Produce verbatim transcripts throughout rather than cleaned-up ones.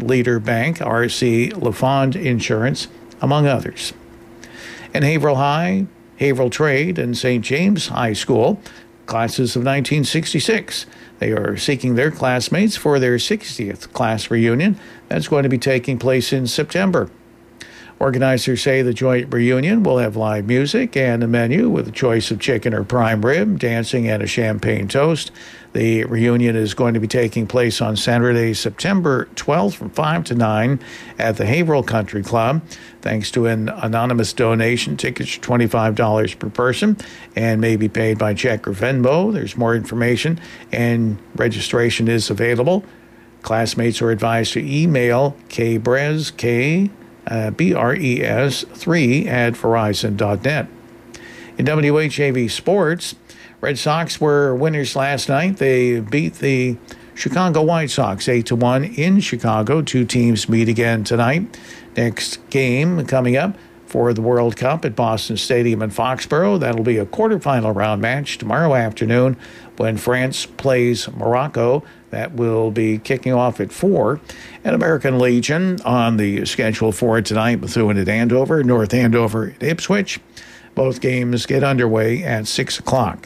Leader Bank, R C LaFond Insurance, among others. And Haverhill High, Haverhill Trade, and Saint James High School, classes of nineteen sixty-six. They are seeking their classmates for their sixtieth class reunion. That's going to be taking place in September. Organizers say the joint reunion will have live music and a menu with a choice of chicken or prime rib, dancing, and a champagne toast. The reunion is going to be taking place on Saturday, September twelfth from five to nine at the Haverhill Country Club. Thanks to an anonymous donation, tickets are twenty-five dollars per person and may be paid by check or Venmo. There's more information and registration is available. Classmates are advised to email kbres, K, uh, B R E S, three at verizon dot net. In W H A V sports, Red Sox were winners last night. They beat the Chicago White Sox eight to one in Chicago. Two teams meet again tonight. Next game coming up for the World Cup at Boston Stadium in Foxborough. That'll be a quarterfinal round match tomorrow afternoon when France plays Morocco. That will be kicking off at four. And American Legion on the schedule for tonight, Bethune at Andover, North Andover at Ipswich. Both games get underway at six o'clock.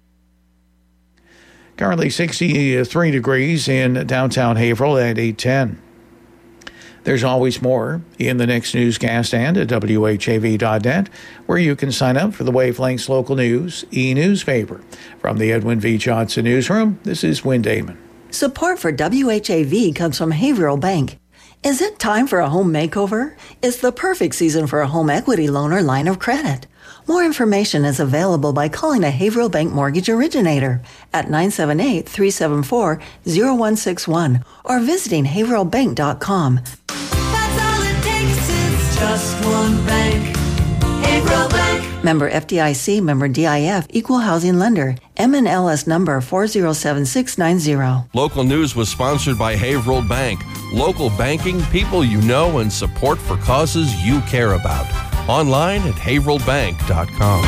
Currently sixty-three degrees in downtown Haverhill at eight ten. There's always more in the next newscast and at W H A V dot net, where you can sign up for the Wavelengths Local News e-newspaper. From the Edwin V. Johnson Newsroom, this is Wynn Damon. Support for W H A V comes from Haverhill Bank. Is it time for a home makeover? It's the perfect season for a home equity loan or line of credit. More information is available by calling a Haverhill Bank mortgage originator at nine seven eight, three seven four, zero one six one or visiting haverhill bank dot com. That's all it takes, it's just one bank. Haverhill Bank. Member F D I C, member D I F, equal housing lender. M N L S number four zero seven six nine zero. Local news was sponsored by Haverhill Bank. Local banking, people you know, and support for causes you care about. Online at haverhill bank dot com.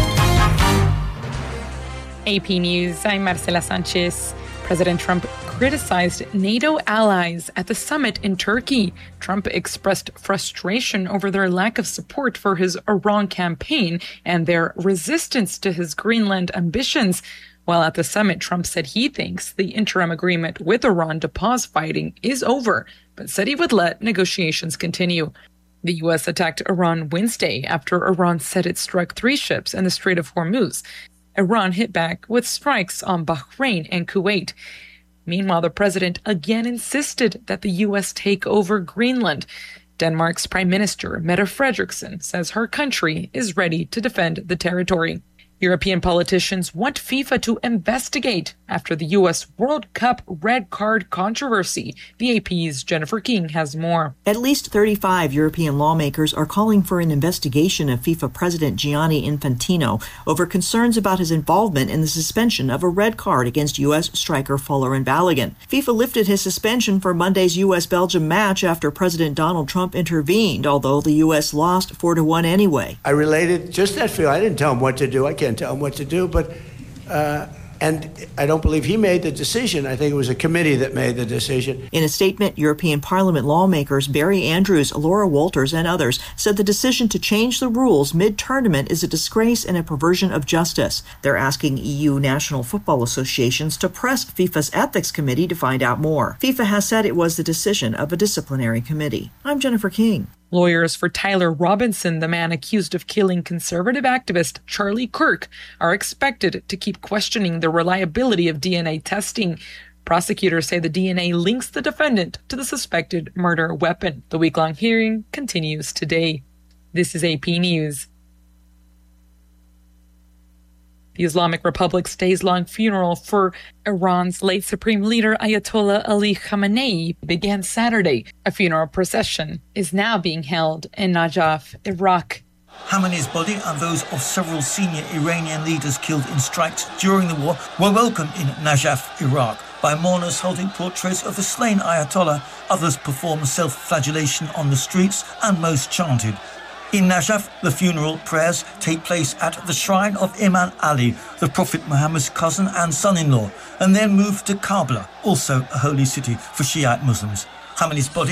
A P News, I'm Marcela Sanchez. President Trump criticized NATO allies at the summit in Turkey. Trump expressed frustration over their lack of support for his Iran campaign and their resistance to his Greenland ambitions. While at the summit, Trump said he thinks the interim agreement with Iran to pause fighting is over, but said he would let negotiations continue. The U S attacked Iran Wednesday after Iran said it struck three ships in the Strait of Hormuz. Iran hit back with strikes on Bahrain and Kuwait. Meanwhile, the president again insisted that the U S take over Greenland. Denmark's Prime Minister, Mette Frederiksen, says her country is ready to defend the territory. European politicians want FIFA to investigate after the U S World Cup red card controversy. The A P's Jennifer King has more. At least thirty-five European lawmakers are calling for an investigation of FIFA President Gianni Infantino over concerns about his involvement in the suspension of a red card against U S striker Folarin Balogun. FIFA lifted his suspension for Monday's U S-Belgium match after President Donald Trump intervened, although the U S lost four to one anyway. I related just that feel. I didn't tell him what to do. I can't tell him what to do, but uh, and I don't believe he made the decision. I think it was a committee that made the decision. In a statement, European Parliament lawmakers Barry Andrews, Laura Walters, and others said the decision to change the rules mid-tournament is a disgrace and a perversion of justice. They're asking E U national football associations to press FIFA's ethics committee to find out more. FIFA has said it was the decision of a disciplinary committee. I'm Jennifer King. Lawyers for Tyler Robinson, the man accused of killing conservative activist Charlie Kirk, are expected to keep questioning the reliability of D N A testing. Prosecutors say the D N A links the defendant to the suspected murder weapon. The week-long hearing continues today. This is A P News. The Islamic Republic's days-long funeral for Iran's late Supreme Leader Ayatollah Ali Khamenei began Saturday. A funeral procession is now being held in Najaf, Iraq. Khamenei's body and those of several senior Iranian leaders killed in strikes during the war were welcomed in Najaf, Iraq, by mourners holding portraits of the slain Ayatollah. Others performed self-flagellation on the streets and most chanted. In Najaf, the funeral prayers take place at the shrine of Imam Ali, the Prophet Muhammad's cousin and son-in-law, and then move to Kabla, also a holy city for Shiite Muslims. Khamenei's body